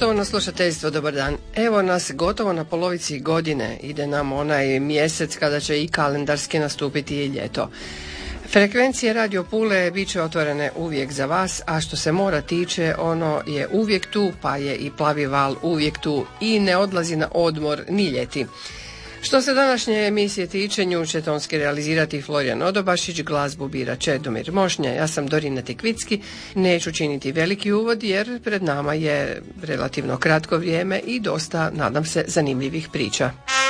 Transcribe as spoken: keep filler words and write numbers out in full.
Poštovano slušateljstvo, dobar dan. Evo nas gotovo na polovici godine, ide nam onaj mjesec kada će i kalendarski nastupiti i ljeto. Frekvencije Radio Pule bit će otvorene uvijek za vas, a što se mora tiče, ono je uvijek tu, pa je i Plavi val uvijek tu i ne odlazi na odmor ni ljeti. Što se današnje emisije tiče, nju će tonski realizirati Florijan Odobašić, glazbu bira Čedomir Mošnja, ja sam Dorina Tikvicki, neću činiti veliki uvod jer pred nama je relativno kratko vrijeme i dosta, nadam se, zanimljivih priča.